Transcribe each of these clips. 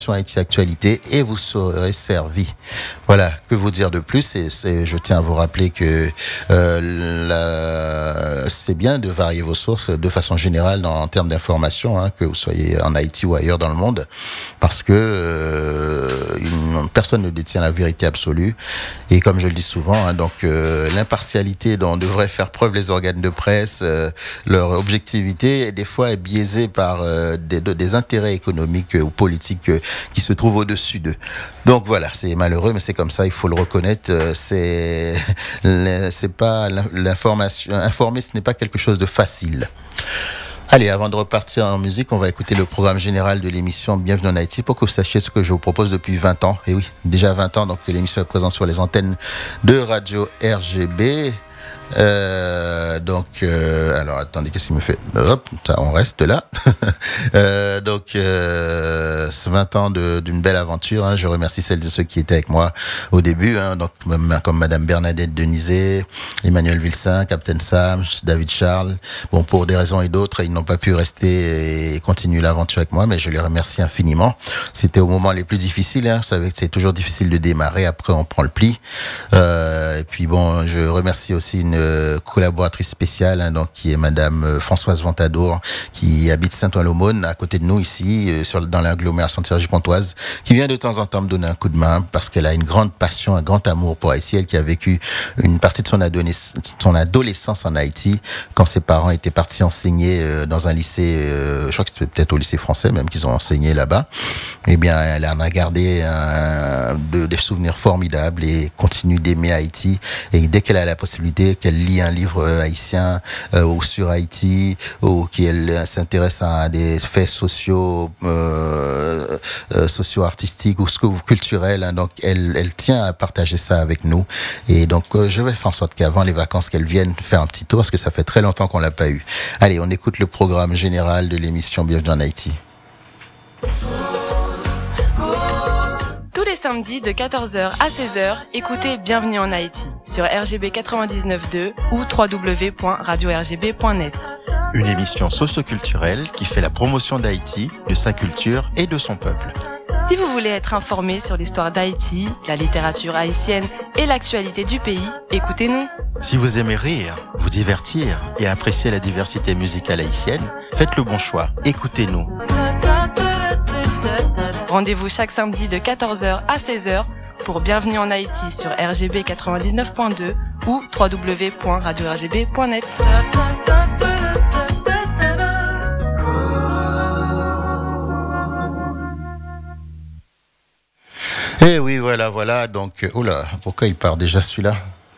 Haïti Actualité et vous serez servi. Voilà, que vous dire de plus, je tiens à vous rappeler que c'est bien de varier vos sources de façon générale en termes d'information, que vous soyez en Haïti ou ailleurs dans le monde, parce que personne ne détient la vérité absolue. Et comme je le dis souvent, l'impartialité dont devraient faire preuve les organes de presse, leur objectivité, des fois est biaisée par des intérêts économiques ou politiques qui se trouvent au-dessus d'eux. Donc voilà, c'est malheureux, mais c'est comme ça, il faut le reconnaître. C'est pas l'information. Informer, ce n'est pas quelque chose de facile. Allez, avant de repartir en musique, on va écouter le programme général de l'émission Bienvenue en Haïti pour que vous sachiez ce que je vous propose depuis 20 ans. Et oui, déjà 20 ans, donc que l'émission est présente sur les antennes de Radio RGB. Alors attendez, qu'est-ce qu'il me fait? Hop, ça, on reste là. C'est 20 ans d'une belle aventure. Je remercie celles et ceux qui étaient avec moi au début. Comme Madame Bernadette Denizé, Emmanuel Vilsain, Captain Sam, David Charles. Bon, pour des raisons et d'autres, ils n'ont pas pu rester et continuer l'aventure avec moi, mais je les remercie infiniment. C'était au moment les plus difficiles. Vous savez que c'est toujours difficile de démarrer. Après, on prend le pli. Et puis bon, je remercie aussi une collaboratrice spéciale, qui est Madame Françoise Ventadour, qui habite Saint-Ouen-l'Aumône, à côté de nous ici, dans l'agglomération de Cergy-Pontoise, qui vient de temps en temps me donner un coup de main parce qu'elle a une grande passion, un grand amour pour Haïti. Elle qui a vécu une partie de son adolescence en Haïti, quand ses parents étaient partis enseigner dans un lycée, je crois que c'était peut-être au lycée français même qu'ils ont enseigné là-bas. Eh bien, elle en a gardé des souvenirs formidables et continue d'aimer Haïti. Et dès qu'elle a la possibilité, qu'elle lit un livre haïtien ou sur Haïti, ou qu'elle s'intéresse à des faits socio-artistiques ou culturels, donc elle tient à partager ça avec nous. Et donc je vais faire en sorte qu'avant les vacances, qu'elle vienne faire un petit tour, parce que ça fait très longtemps qu'on l'a pas eu. Allez, on écoute le programme général de l'émission Bienvenue en Haïti. Tous les samedis de 14h à 16h, écoutez Bienvenue en Haïti sur RGB 99.2 ou www.radio-rgb.net. Une émission socio-culturelle qui fait la promotion d'Haïti, de sa culture et de son peuple. Si vous voulez être informé sur l'histoire d'Haïti, la littérature haïtienne et l'actualité du pays, écoutez-nous. Si vous aimez rire, vous divertir et apprécier la diversité musicale haïtienne, faites le bon choix, écoutez-nous. Rendez-vous chaque samedi de 14h à 16h pour Bienvenue en Haïti sur RGB 99.2 ou www.radio-rgb.net. Eh oui, voilà. Donc, oula, pourquoi il part déjà celui-là?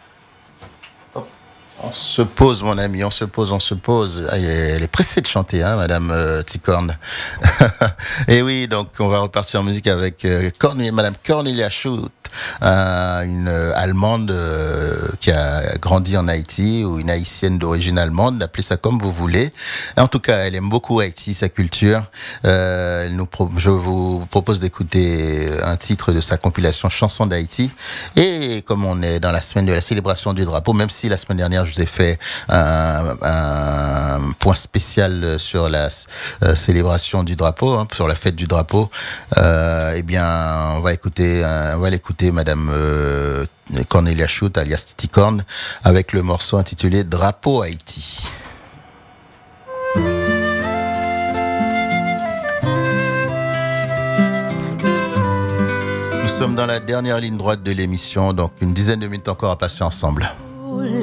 On se pose, mon ami, on se pose. Ah, elle est pressée de chanter, Madame Ticorne. Et oui, donc on va repartir en musique avec Madame Cornelia Schut, une Allemande qui a grandi en Haïti, ou une Haïtienne d'origine allemande, appelez ça comme vous voulez. En tout cas, elle aime beaucoup Haïti, sa culture. Je vous propose d'écouter un titre de sa compilation Chansons d'Haïti. Et comme on est dans la semaine de la célébration du drapeau, même si la semaine dernière je vous ai fait un point spécial sur la célébration du drapeau, sur la fête du drapeau, eh bien on va l'écouter Madame Cornelia Schut, alias Titi Corne, avec le morceau intitulé Drapeau Haïti. Nous sommes dans la dernière ligne droite de l'émission, donc une dizaine de minutes encore à passer ensemble.